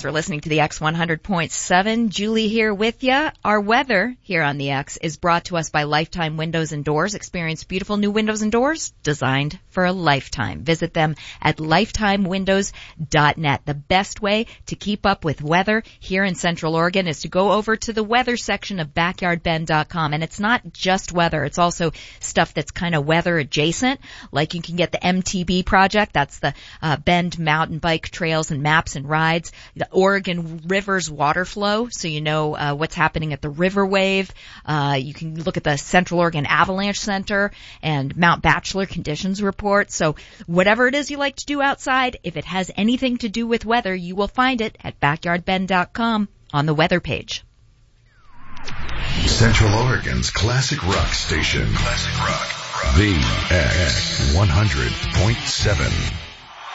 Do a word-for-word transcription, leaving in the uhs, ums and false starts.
Thanks for listening to the X one hundred point seven. Julie here with you. Our weather here on the X is brought to us by Lifetime Windows and Doors. Experience beautiful new windows and doors designed for a lifetime. Visit them at lifetime windows dot net. The best way to keep up with weather here in Central Oregon is to go over to the weather section of backyard bend dot com. And it's not just weather. It's also stuff that's kind of weather adjacent. Like you can get the M T B project. That's the uh, Bend Mountain Bike Trails and Maps and Rides. The Oregon River's water flow, so you know uh, what's happening at the river wave. Uh, you can look at the Central Oregon Avalanche Center and Mount Bachelor conditions report. So whatever it is you like to do outside, if it has anything to do with weather, you will find it at backyard bend dot com on the weather page. Central Oregon's classic rock station. Classic rock. rock. The X one hundred point seven.